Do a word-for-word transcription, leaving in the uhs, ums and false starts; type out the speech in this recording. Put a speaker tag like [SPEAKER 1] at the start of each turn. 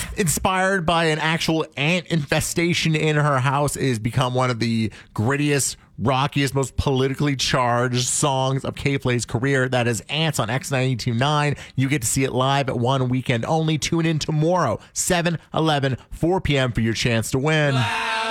[SPEAKER 1] inspired by an actual ant infestation in her house, is become one of the grittiest, rockiest, most politically charged songs of K-Play's career. That is Ants on X ninety-two point nine. You get to see it live at one weekend only. Tune in tomorrow, seven, eleven, four p.m. for your chance to win.
[SPEAKER 2] Wow.